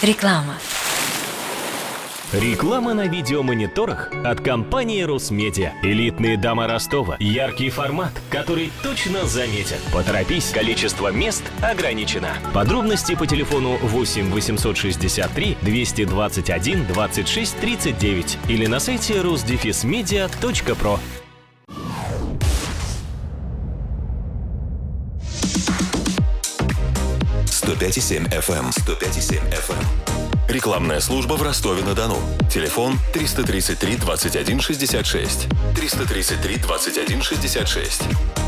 Реклама. Реклама на видеомониторах от компании «Русмедиа». Элитные дома Ростова. Яркий формат, который точно заметен. Поторопись, количество мест ограничено. Подробности по телефону 8 863 221 26 39 или на сайте rus-media.pro. «105,7 FM». 105,7 FM. Рекламная служба в Ростове-на-Дону. Телефон 333 21 66. 333 21 66.